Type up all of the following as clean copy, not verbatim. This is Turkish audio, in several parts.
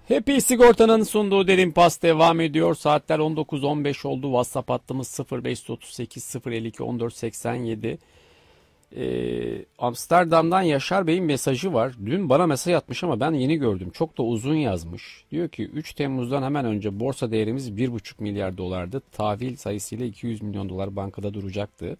Happy Sigorta'nın sunduğu Derin Pas devam ediyor. Saatler 19.15 oldu. WhatsApp hattımız 0538 052 1487. Amsterdam'dan Yaşar Bey'in mesajı var. Dün bana mesaj atmış ama ben yeni gördüm. Çok da uzun yazmış. Diyor ki 3 Temmuz'dan hemen önce borsa değerimiz 1,5 milyar dolardı. Tahvil sayısıyla 200 milyon dolar bankada duracaktı.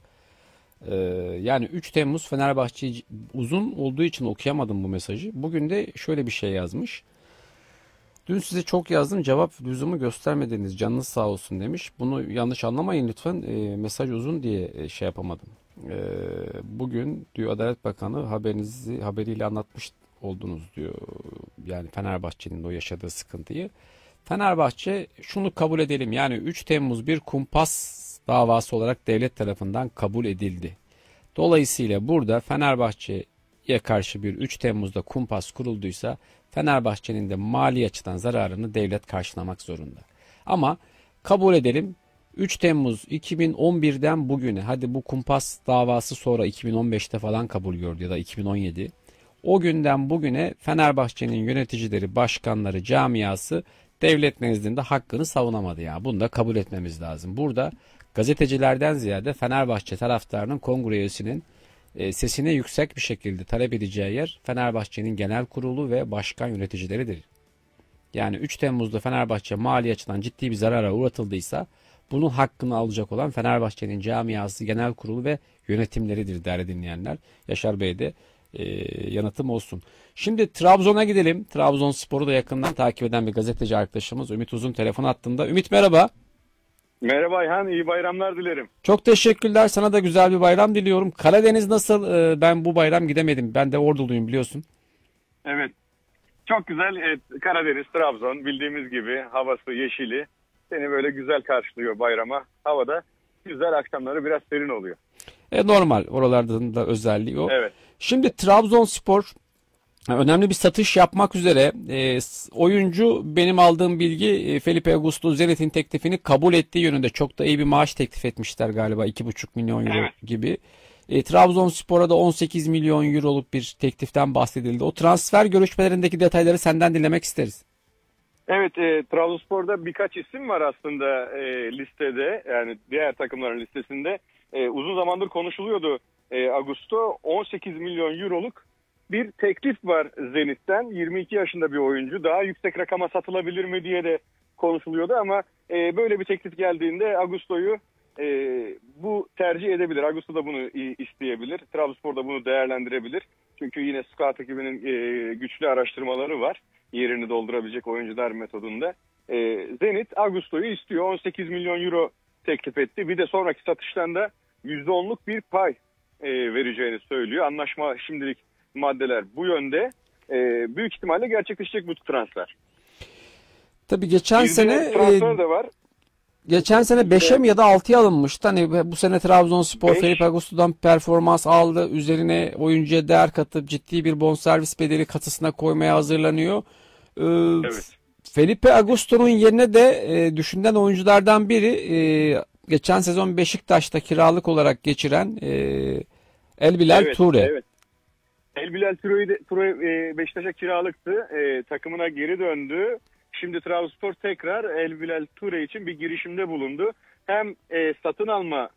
Yani 3 Temmuz Fenerbahçe uzun olduğu için okuyamadım bu mesajı. Bugün de şöyle bir şey yazmış. Dün size çok yazdım, cevap lüzumu göstermediniz, canınız sağ olsun demiş. Bunu yanlış anlamayın lütfen, mesaj uzun diye şey yapamadım. Bugün diyor Adalet Bakanı haberiyle anlatmış oldunuz diyor. Yani Fenerbahçe'nin o yaşadığı sıkıntıyı. Fenerbahçe şunu kabul edelim, yani 3 Temmuz bir kumpas davası olarak devlet tarafından kabul edildi. Dolayısıyla burada Fenerbahçe'ye karşı bir 3 Temmuz'da kumpas kurulduysa Fenerbahçe'nin de mali açıdan zararını devlet karşılamak zorunda. Ama kabul edelim 3 Temmuz 2011'den bugüne, hadi bu kumpas davası sonra 2015'te falan kabul gördü ya da 2017. O günden bugüne Fenerbahçe'nin yöneticileri, başkanları, camiası devlet nezdinde hakkını savunamadı ya. Bunu da kabul etmemiz lazım. Burada gazetecilerden ziyade Fenerbahçe taraftarının kongre üyesinin sesini yüksek bir şekilde talep edeceği yer Fenerbahçe'nin genel kurulu ve başkan yöneticileridir. Yani 3 Temmuz'da Fenerbahçe mali açıdan ciddi bir zarara uğratıldıysa bunun hakkını alacak olan Fenerbahçe'nin camiası, genel kurulu ve yönetimleridir değerli dinleyenler. Yaşar Bey de yanıtım olsun. Şimdi Trabzon'a gidelim. Trabzonspor'u da yakından takip eden bir gazeteci arkadaşımız Ümit Uzun telefon hattında. Ümit merhaba. Merhaba Ayhan, iyi bayramlar dilerim. Çok teşekkürler. Sana da güzel bir bayram diliyorum. Karadeniz nasıl? Ben bu bayram gidemedim. Ben de Orduluyum biliyorsun. Evet, çok güzel. Evet, Karadeniz, Trabzon bildiğimiz gibi havası, yeşili seni böyle güzel karşılıyor bayrama. Havada güzel, akşamları biraz serin oluyor. Normal. Oralardan da özelliği o. Evet. Şimdi Trabzonspor önemli bir satış yapmak üzere. Oyuncu, benim aldığım bilgi, Felipe Augusto Zenit'in teklifini kabul ettiği yönünde. Çok da iyi bir maaş teklif etmişler galiba, 2,5 milyon euro gibi. Trabzonspor'a da 18 milyon euroluk bir tekliften bahsedildi. O transfer görüşmelerindeki detayları senden dinlemek isteriz. Evet, Trabzonspor'da birkaç isim var aslında listede, yani diğer takımların listesinde. Uzun zamandır konuşuluyordu. Augusto 18 milyon euroluk bir teklif var Zenit'ten. 22 yaşında bir oyuncu. Daha yüksek rakama satılabilir mi diye de konuşuluyordu ama böyle bir teklif geldiğinde Augusto'yu bu tercih edebilir. Augusto da bunu isteyebilir. Trabzonspor da bunu değerlendirebilir. Çünkü yine scout ekibinin güçlü araştırmaları var. Yerini doldurabilecek oyuncular metodunda. Zenit Augusto'yu istiyor. 18 milyon euro teklif etti. Bir de sonraki satıştan da %10'luk bir pay vereceğini söylüyor. Anlaşma şimdilik maddeler bu yönde. Büyük ihtimalle gerçekleşecek bu transfer. Tabii geçen sene transfer de var. Geçen sene 5'e mi ya da 6'ya alınmıştı. Hani bu sene Trabzonspor Felipe Augusto'dan performans aldı. Üzerine oyuncuya değer katıp ciddi bir bonservis bedeli kasasına koymaya hazırlanıyor. Evet. Felipe Augusto'nun yerine de düşünülen oyunculardan biri geçen sezon Beşiktaş'ta kiralık olarak geçiren Elbilal Toure. Evet. Elbilal Toure Beşiktaş'a kiralıktı. Takımına geri döndü. Şimdi Trabzonspor tekrar Elbilal Toure için bir girişimde bulundu. Hem satın alma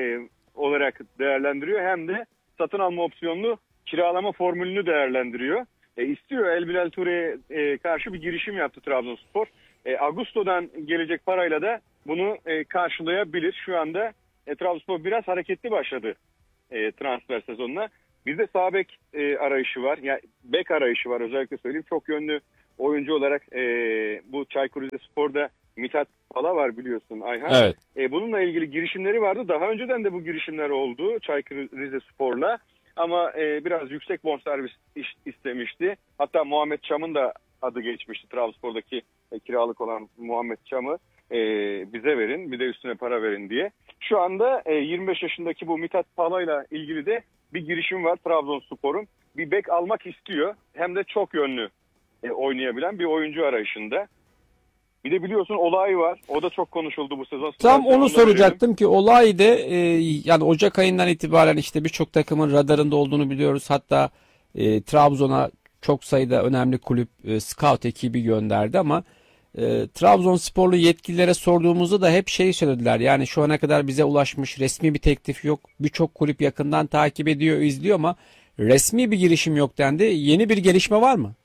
olarak değerlendiriyor, hem de satın alma opsiyonlu kiralama formülünü değerlendiriyor. İstiyor, Elbilal Toure'ye karşı bir girişim yaptı Trabzonspor. Augusto'dan gelecek parayla da bunu karşılayabilir. Şu anda Trabzonspor biraz hareketli başladı transfer sezonuna. Bir de sağ bek arayışı var. Yani bek arayışı var, özellikle söyleyeyim. Çok yönlü oyuncu olarak bu Çaykur Rizespor'da Mithat Pala var, biliyorsun Ayhan. Evet. Bununla ilgili girişimleri vardı. Daha önceden de bu girişimler oldu Çaykur Rizespor'la. Ama biraz yüksek bonservis istemişti. Hatta Muhammed Çam'ın da adı geçmişti. Trabzonspor'daki kiralık olan Muhammed Çam'ı bize verin, bir de üstüne para verin diye. Şu anda 25 yaşındaki bu Mithat Pala'yla ilgili de bir girişim var Trabzonspor'un. Bir bek almak istiyor. Hem de çok yönlü oynayabilen bir oyuncu arayışında. Bir de biliyorsun Olay var. O da çok konuşuldu bu sezon. Tam onu soracaktım ki Olay da yani Ocak ayından itibaren işte birçok takımın radarında olduğunu biliyoruz. Hatta Trabzon'a çok sayıda önemli kulüp scout ekibi gönderdi ama Trabzonsporlu yetkililere sorduğumuzda da hep şey söylediler. Yani şu ana kadar bize ulaşmış resmi bir teklif yok. Birçok kulüp yakından takip ediyor, izliyor ama resmi bir girişim yok dendi. Yeni bir gelişme var mı?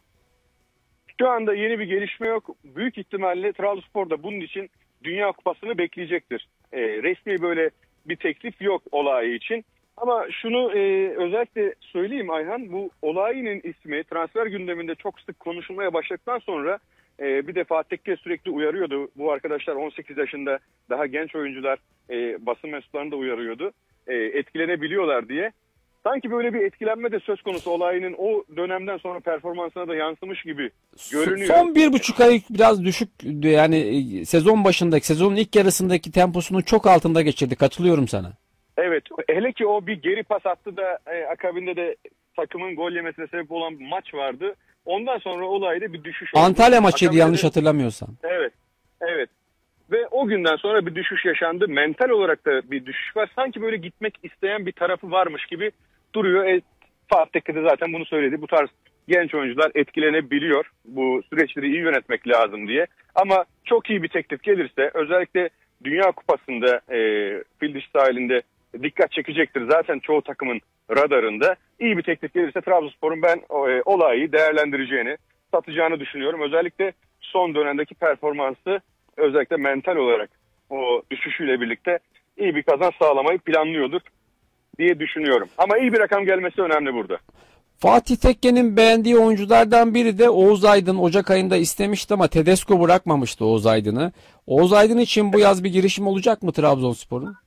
Şu anda yeni bir gelişme yok. Büyük ihtimalle Trabzonspor da bunun için Dünya Kupası'nı bekleyecektir. Resmi böyle bir teklif yok Olayi için. Ama şunu özellikle söyleyeyim Ayhan, bu Olayi'nin ismi transfer gündeminde çok sık konuşulmaya başladıktan sonra bir de Fatih Tekke sürekli uyarıyordu. Bu arkadaşlar 18 yaşında daha genç oyuncular, basın mensuplarını da uyarıyordu. Etkilenebiliyorlar diye. Sanki böyle bir etkilenme de söz konusu, Olayi'nin o dönemden sonra performansına da yansımış gibi görünüyor. Son 1,5 ay biraz düşük, yani sezon başındaki, sezonun ilk yarısındaki temposunun çok altında geçirdi. Katılıyorum sana. Evet, hele ki o bir geri pas attı da akabinde de takımın gol yemesine sebep olan bir maç vardı. Ondan sonra olayda bir düşüş oldu. Antalya maçıydı Akabinde yanlış hatırlamıyorsam. Evet, evet. Ve o günden sonra bir düşüş yaşandı. Mental olarak da bir düşüş var. Sanki böyle gitmek isteyen bir tarafı varmış gibi duruyor. Fatih Tekke de zaten bunu söyledi. Bu tarz genç oyuncular etkilenebiliyor. Bu süreçleri iyi yönetmek lazım diye. Ama çok iyi bir teklif gelirse, özellikle Dünya Kupası'nda fil dişi sahilinde dikkat çekecektir. Zaten çoğu takımın radarında. İyi bir teklif gelirse Trabzonspor'un ben olayı değerlendireceğini, satacağını düşünüyorum. Özellikle son dönemdeki performansı, özellikle mental olarak o düşüşüyle birlikte iyi bir kazanç sağlamayı planlıyordur diye düşünüyorum. Ama iyi bir rakam gelmesi önemli burada. Fatih Tekke'nin beğendiği oyunculardan biri de Oğuz Aydın. Ocak ayında istemişti ama Tedesco bırakmamıştı Oğuz Aydın'ı. Oğuz Aydın için bu yaz bir girişim olacak mı Trabzonspor'un?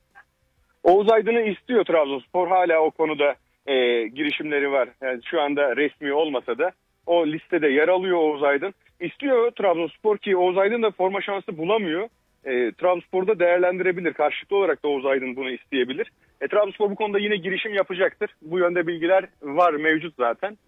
Oğuz Aydın'ı istiyor Trabzonspor. Hala o konuda girişimleri var. Yani şu anda resmi olmasa da o listede yer alıyor Oğuz Aydın. İstiyor Trabzonspor ki Oğuz Aydın da forma şansı bulamıyor. Trabzonspor'da değerlendirebilir. Karşılıklı olarak da Oğuz Aydın bunu isteyebilir. Trabzonspor bu konuda yine girişim yapacaktır. Bu yönde bilgiler var, mevcut zaten.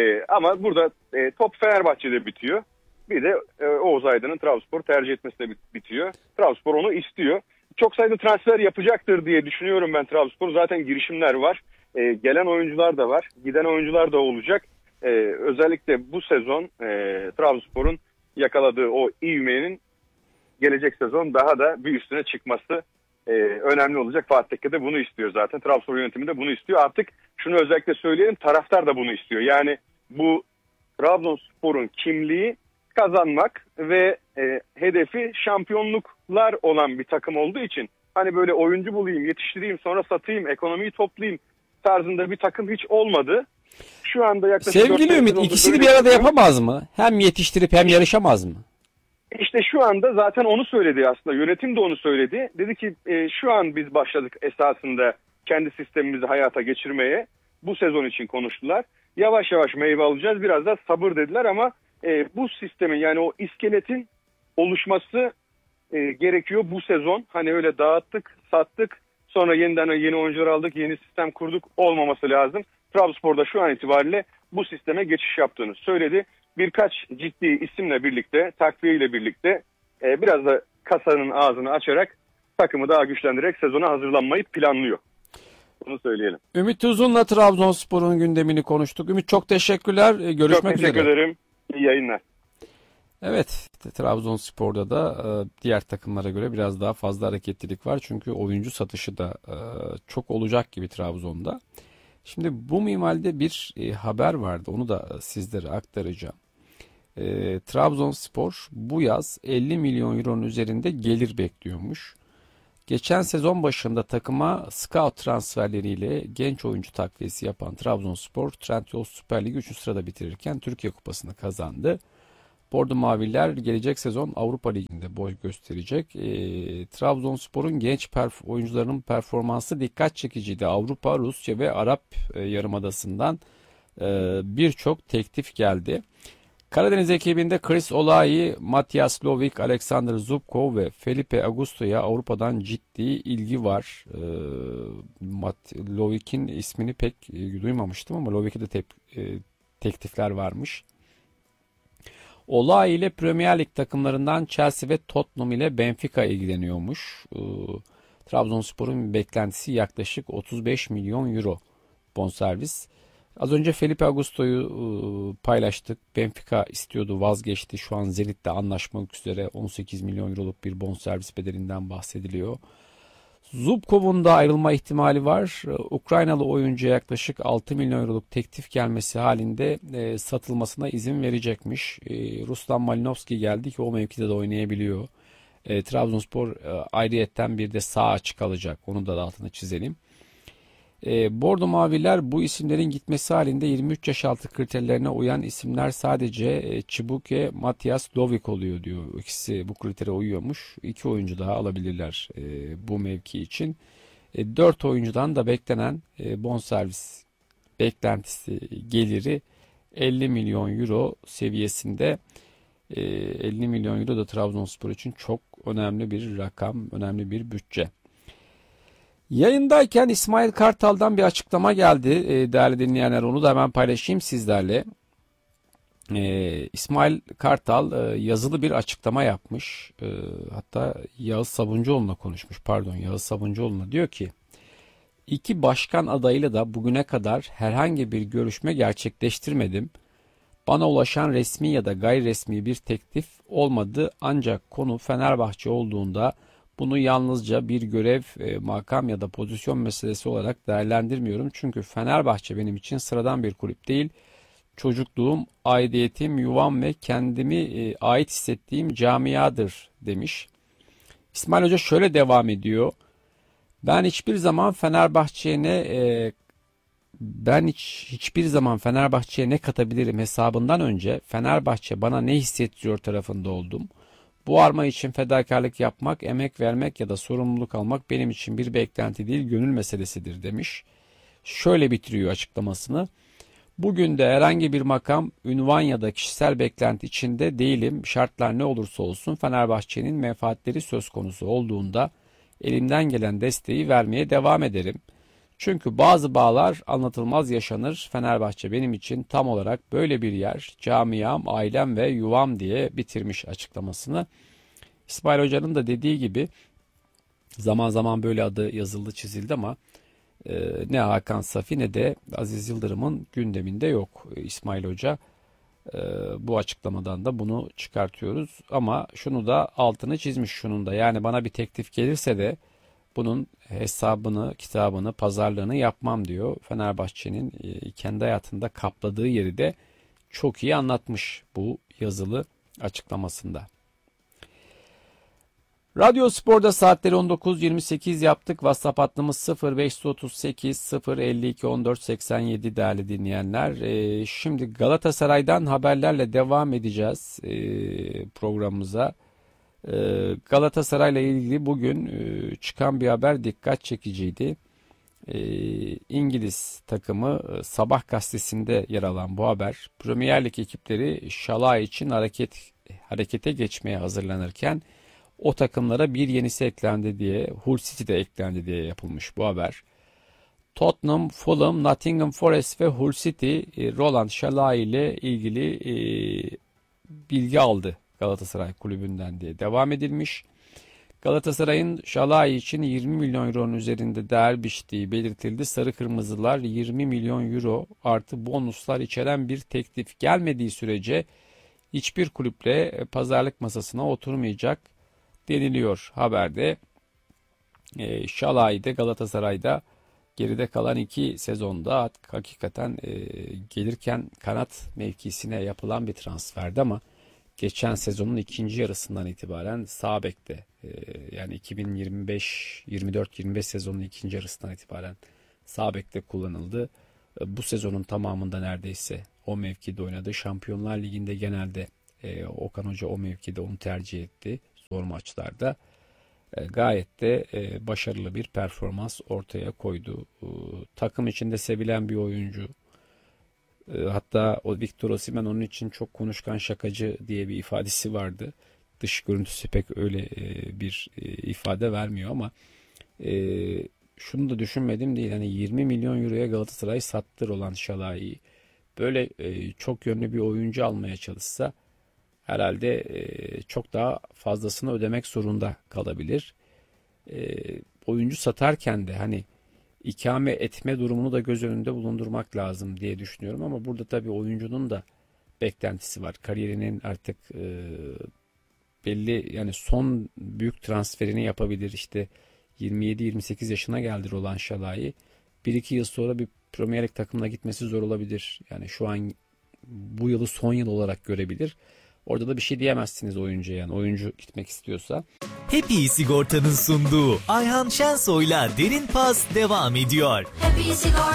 Ama burada top Fenerbahçe'de bitiyor. Bir de Oğuz Aydın'ın Trabzonspor tercih etmesi de bitiyor. Trabzonspor onu istiyor. Çok sayıda transfer yapacaktır diye düşünüyorum ben Trabzonspor. Zaten girişimler var. Gelen oyuncular da var. Giden oyuncular da olacak. Özellikle bu sezon Trabzonspor'un yakaladığı o ivmenin gelecek sezon daha da bir üstüne çıkması önemli olacak. Fatih Tekke de bunu istiyor zaten. Trabzonspor yönetimi de bunu istiyor. Artık şunu özellikle söyleyelim, taraftar da bunu istiyor. Yani bu Trabzonspor'un kimliği kazanmak ve hedefi şampiyonluklar olan bir takım olduğu için hani böyle oyuncu bulayım, yetiştireyim, sonra satayım, ekonomiyi toplayayım tarzında bir takım hiç olmadı. Şu anda yaklaşık Sevgili Ümit, ikisini bir arada yapamaz mı? Hem yetiştirip hem yarışamaz mı? İşte şu anda zaten onu söyledi aslında. Yönetim de onu söyledi. Dedi ki şu an biz başladık esasında kendi sistemimizi hayata geçirmeye. Bu sezon için konuştular. Yavaş yavaş meyve alacağız. Biraz da sabır dediler ama bu sistemin, yani o iskeletin oluşması gerekiyor bu sezon. Hani öyle dağıttık, sattık, sonra yeniden yeni oyuncular aldık, yeni sistem kurduk olmaması lazım. Trabzonspor'da şu an itibariyle bu sisteme geçiş yaptığını söyledi. Birkaç ciddi isimle birlikte, takviyeyle birlikte biraz da kasanın ağzını açarak takımı daha güçlendirerek sezona hazırlanmayı planlıyor. Bunu söyleyelim. Ümit Uzun'la Trabzonspor'un gündemini konuştuk. Ümit, çok teşekkürler. Görüşmek üzere. Çok teşekkür ederim. İyi yayınlar. Evet, Trabzonspor'da da diğer takımlara göre biraz daha fazla hareketlilik var. Çünkü oyuncu satışı da çok olacak gibi Trabzon'da. Şimdi bu minvalde bir haber vardı. Onu da sizlere aktaracağım. Trabzonspor bu yaz 50 milyon euronun üzerinde gelir bekliyormuş. Geçen sezon başında takıma scout transferleriyle genç oyuncu takviyesi yapan Trabzonspor, Trendyol Süper Ligi 3. sırada bitirirken Türkiye Kupası'nı kazandı. Bordo Maviler gelecek sezon Avrupa Ligi'nde boy gösterecek. Trabzonspor'un genç oyuncularının performansı dikkat çekiciydi. Avrupa, Rusya ve Arap Yarımadası'ndan birçok teklif geldi. Karadeniz ekibinde Chris Olayi, Matias Lovik, Alexander Zubkov ve Felipe Augusto'ya Avrupa'dan ciddi ilgi var. Lovik'in ismini pek duymamıştım ama Lovik'e de teklifler varmış. Olayi ile Premier Lig takımlarından Chelsea ve Tottenham ile Benfica ilgileniyormuş. Trabzonspor'un beklentisi yaklaşık 35 milyon euro bonservis. Az önce Felipe Augusto'yu paylaştık. Benfica istiyordu, vazgeçti. Şu an Zenit'le anlaşmak üzere 18 milyon euroluk bir bonservis bedelinden bahsediliyor. Zubkov'un da ayrılma ihtimali var. Ukraynalı oyuncuya yaklaşık 6 milyon euroluk teklif gelmesi halinde satılmasına izin verecekmiş. Ruslan Malinovski geldi ki o mevkide de oynayabiliyor. Trabzonspor ayrıyetten bir de sağ açık alacak. Onu da altını çizelim. Bordo Maviler bu isimlerin gitmesi halinde 23 yaş altı kriterlerine uyan isimler sadece Çibuke, Matias, Dovik oluyor diyor. İkisi bu kritere uyuyormuş. 2 oyuncu daha alabilirler bu mevki için. 4 oyuncudan da beklenen bonservis beklentisi geliri 50 milyon euro seviyesinde. 50 milyon euro da Trabzonspor için çok önemli bir rakam, önemli bir bütçe. Yayındayken İsmail Kartal'dan bir açıklama geldi. Değerli dinleyenler, onu da hemen paylaşayım sizlerle. İsmail Kartal yazılı bir açıklama yapmış. Hatta Yağız Sabuncuoğlu'na konuşmuş. Pardon, Yağız Sabuncuoğlu'na diyor ki iki başkan adayıyla da bugüne kadar herhangi bir görüşme gerçekleştirmedim. Bana ulaşan resmi ya da gayri resmi bir teklif olmadı ancak konu Fenerbahçe olduğunda bunu yalnızca bir görev, makam ya da pozisyon meselesi olarak değerlendirmiyorum. Çünkü Fenerbahçe benim için sıradan bir kulüp değil. Çocukluğum, aidiyetim, yuvam ve kendimi ait hissettiğim camiadır demiş. İsmail Hoca şöyle devam ediyor. Ben hiçbir zaman hiçbir zaman Fenerbahçe'ye ne katabilirim hesabından önce Fenerbahçe bana ne hissettiriyor tarafında oldum. Bu arma için fedakarlık yapmak, emek vermek ya da sorumluluk almak benim için bir beklenti değil, gönül meselesidir demiş. Şöyle bitiriyor açıklamasını. Bugün de herhangi bir makam, ünvan ya da kişisel beklenti içinde değilim. Şartlar ne olursa olsun Fenerbahçe'nin menfaatleri söz konusu olduğunda elimden gelen desteği vermeye devam ederim. Çünkü bazı bağlar anlatılmaz yaşanır. Fenerbahçe benim için tam olarak böyle bir yer. Camiam, ailem ve yuvam diye bitirmiş açıklamasını. İsmail Hoca'nın da dediği gibi zaman zaman böyle adı yazıldı çizildi ama ne Hakan Safi ne de Aziz Yıldırım'ın gündeminde yok İsmail Hoca. Bu açıklamadan da bunu çıkartıyoruz. Ama şunu da altını çizmiş şunun da. Yani bana bir teklif gelirse de bunun hesabını, kitabını, pazarlığını yapmam diyor. Fenerbahçe'nin kendi hayatında kapladığı yeri de çok iyi anlatmış bu yazılı açıklamasında. Radyo Spor'da saatleri 19.28 yaptık. WhatsApp hattımız 0538 052 14 87 değerli dinleyenler. Şimdi Galatasaray'dan haberlerle devam edeceğiz programımıza. Galatasaray'la ilgili bugün çıkan bir haber dikkat çekiciydi. İngiliz takımı Sabah gazetesinde yer alan bu haber, Premier Lig ekipleri Şalay için harekete geçmeye hazırlanırken o takımlara bir yenisi eklendi diye, Hull City de eklendi diye yapılmış bu haber. Tottenham, Fulham, Nottingham Forest ve Hull City Roland Şalay ile ilgili bilgi aldı Galatasaray kulübünden diye devam edilmiş. Galatasaray'ın Şalay için 20 milyon euronun üzerinde değer biçtiği belirtildi. Sarı Kırmızılar 20 milyon euro artı bonuslar içeren bir teklif gelmediği sürece hiçbir kulüple pazarlık masasına oturmayacak deniliyor haberde. Şalay'da Galatasaray'da geride kalan 2 sezonda hakikaten gelirken kanat mevkisine yapılan bir transferdi ama geçen sezonun ikinci yarısından itibaren sağ bekte yani 2025-24-25 sezonun ikinci yarısından itibaren sağ bekte kullanıldı. Bu sezonun tamamında neredeyse o mevkide oynadı. Şampiyonlar Ligi'nde genelde Okan Hoca o mevkide onu tercih etti zor maçlarda. Gayet de başarılı bir performans ortaya koydu. Takım içinde sevilen bir oyuncu. Hatta o Victor Osimhen onun için çok konuşkan şakacı diye bir ifadesi vardı. Dış görüntüsü pek öyle bir ifade vermiyor ama şunu da düşünmedim değil. Hani 20 milyon euroya Galatasaray sattı Roland Şalai'yi. Böyle çok yönlü bir oyuncu almaya çalışsa herhalde çok daha fazlasını ödemek zorunda kalabilir. Oyuncu satarken de hani ikame etme durumunu da göz önünde bulundurmak lazım diye düşünüyorum. Ama burada tabii oyuncunun da beklentisi var. Kariyerinin artık belli, yani son büyük transferini yapabilir. İşte 27-28 yaşına geldi Roland Şalai. 1-2 yıl sonra bir Premier Lig takımına gitmesi zor olabilir. Yani şu an bu yılı son yıl olarak görebilir. Orada da bir şey diyemezsiniz oyuncuya, yani oyuncu gitmek istiyorsa. Happy Sigorta'nın sunduğu Ayhan Şensoy'la Derin Pas devam ediyor. Happy Sigorta